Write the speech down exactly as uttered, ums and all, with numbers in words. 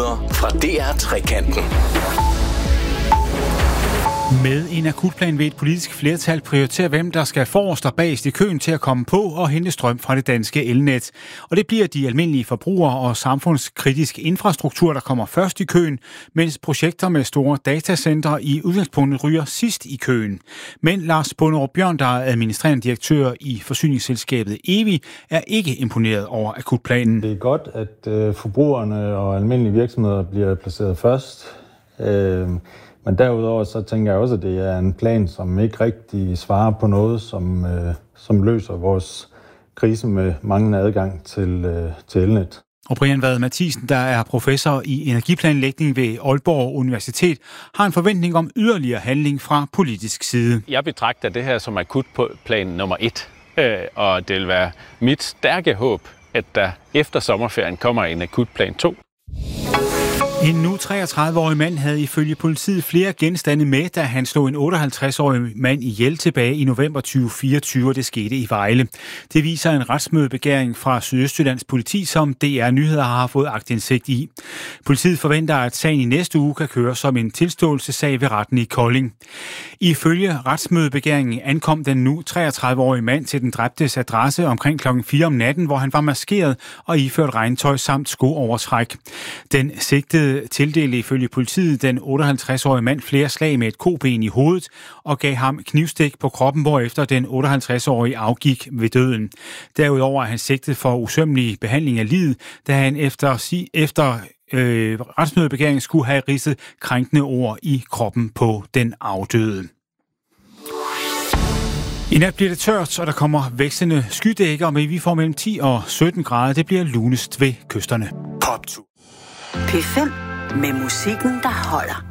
nyheder fra D R Trekanten. Med en akutplan vil et politisk flertal prioritere, hvem der skal forrest og bagest i køen til at komme på og hente strøm fra det danske elnet. Og det bliver de almindelige forbrugere og samfundskritisk infrastruktur, der kommer først i køen, mens projekter med store datacenter i udgangspunktet ryger sidst i køen. Men Lars Bonderup Bjørn, der er administrerende direktør i forsyningsselskabet Evi, er ikke imponeret over akutplanen. Det er godt, at øh, forbrugerne og almindelige virksomheder bliver placeret først. Øh, Men derudover så tænker jeg også, at det er en plan, som ikke rigtig svarer på noget, som, øh, som løser vores krise med manglende adgang til, øh, til elnet. Og Brian Vad Mathisen, der er professor i energiplanlægning ved Aalborg Universitet, har en forventning om yderligere handling fra politisk side. Jeg betragter det her som akutplan nummer et, øh, og det vil være mit stærke håb, at der efter sommerferien kommer en akutplan to. En nu treogtredive-årig mand havde ifølge politiet flere genstande med, da han slog en otteoghalvtreds-årig mand ihjel tilbage i november tyve fireogtyve, og det skete i Vejle. Det viser en retsmødebegæring fra Sydøstjyllands politi, som D R Nyheder har fået aktindsigt i. Politiet forventer, at sagen i næste uge kan køre som en tilståelsessag ved retten i Kolding. Ifølge retsmødebegæringen ankom den nu treogtredive-årige mand til den dræbtes adresse omkring klokken fire om natten, hvor han var maskeret og iført regntøj samt skoovertræk. Den sigtede tildelte ifølge politiet den otteoghalvtreds-årige mand flere slag med et koben i hovedet og gav ham knivstik på kroppen, hvorefter den otteoghalvtreds-årige afgik ved døden. Derudover er han sigtet for usømmelig behandling af livet, da han efter, efter øh, retsmødebegæringen skulle have ridset krænkende ord i kroppen på den afdøde. I nat bliver det tørt, og der kommer vekslende skydækker, men vi får mellem ti og sytten grader. Det bliver lunest ved kysterne. Poptur. P fem med musikken, der holder.